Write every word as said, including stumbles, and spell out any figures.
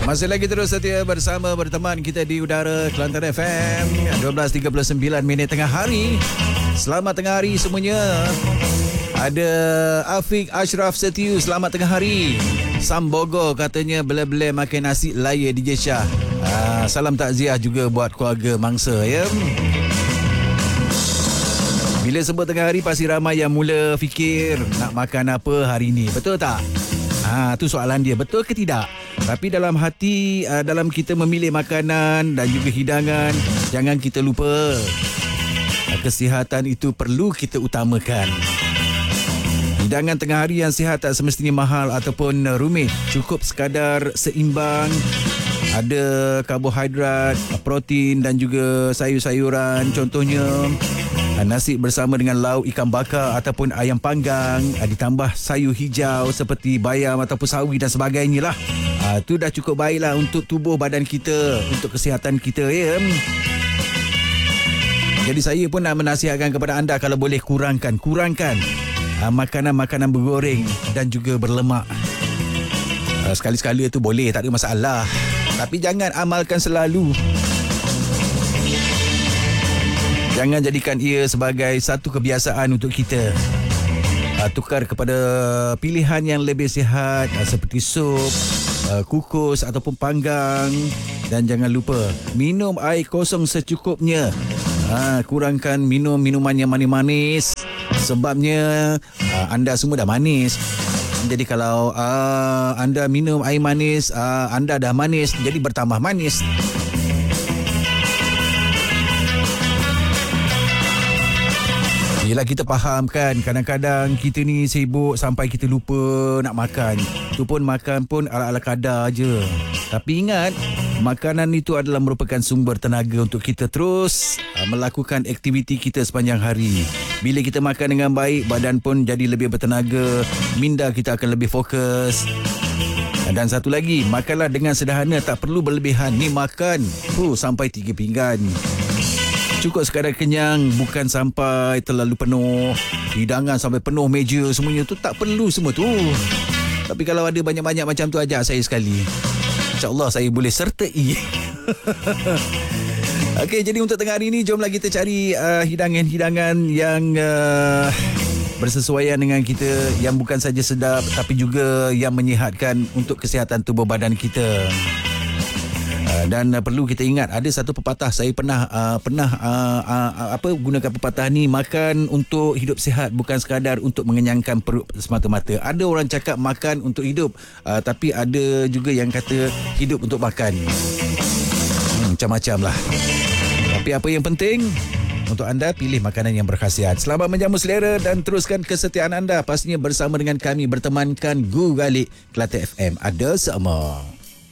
Masih lagi terus setia bersama berteman kita di udara Kelantan F M. dua belas tiga puluh sembilan minit tengah hari. Selamat tengah hari semuanya. Ada Afiq Ashraf Setiu, selamat tengah hari. Sam Bogor katanya bela-bela makan nasi laya D J Shah. Ah, salam takziah juga buat keluarga mangsa ya. Bila sebut tengah hari pasti ramai yang mula fikir nak makan apa hari ni. Betul tak? Ha, tu soalan dia. Betul ke tidak? Tapi dalam hati, uh, dalam kita memilih makanan dan juga hidangan, jangan kita lupa kesihatan itu perlu kita utamakan. Hidangan tengah hari yang sihat tak semestinya mahal ataupun rumit. Cukup sekadar seimbang. Ada karbohidrat, protein dan juga sayur-sayuran. Contohnya nasi bersama dengan lauk ikan bakar ataupun ayam panggang, ditambah sayur hijau seperti bayam ataupun sawi dan sebagainya lah. Itu dah cukup baiklah untuk tubuh badan kita, untuk kesihatan kita ya. Jadi saya pun nak menasihatkan kepada anda kalau boleh kurangkan, kurangkan makanan-makanan bergoreng dan juga berlemak. Sekali-sekala tu boleh, tak ada masalah. Tapi jangan amalkan selalu. Jangan jadikan ia sebagai satu kebiasaan untuk kita. Uh, tukar kepada pilihan yang lebih sihat uh, seperti sup, uh, kukus ataupun panggang. Dan jangan lupa minum air kosong secukupnya. Uh, kurangkan minum minuman yang manis-manis. Sebabnya uh, anda semua dah manis. Jadi kalau uh, anda minum air manis, uh, anda dah manis, jadi bertambah manis. Yelah, kita faham kan, kadang-kadang kita ni sibuk sampai kita lupa nak makan. Tu pun makan pun ala-ala kadar je. Tapi ingat, makanan itu adalah merupakan sumber tenaga untuk kita terus uh, melakukan aktiviti kita sepanjang hari. Bila kita makan dengan baik, badan pun jadi lebih bertenaga, minda kita akan lebih fokus. Dan satu lagi, makanlah dengan sederhana, tak perlu berlebihan. Ni makan uh, sampai tiga pinggan. Cukup sekadar kenyang, bukan sampai terlalu penuh. Hidangan sampai penuh meja semuanya tu tak perlu semua tu. Tapi kalau ada banyak-banyak macam tu, ajak saya sekali. InsyaAllah saya boleh sertai. Okey, jadi untuk tengah hari ni jomlah kita cari uh, hidangan-hidangan yang uh, bersesuaian dengan kita, yang bukan saja sedap tapi juga yang menyihatkan untuk kesihatan tubuh badan kita. Dan uh, perlu kita ingat, ada satu pepatah saya pernah uh, pernah uh, uh, apa gunakan pepatah ni, makan untuk hidup sihat bukan sekadar untuk mengenyangkan perut semata-mata. Ada orang cakap makan untuk hidup, uh, tapi ada juga yang kata hidup untuk makan. Hmm, macam-macam lah. Tapi apa yang penting, untuk anda pilih makanan yang berkhasiat. Selamat menjamu selera dan teruskan kesetiaan anda pastinya bersama dengan kami bertemankan Gu Galik Kelantan F M. Ada sama.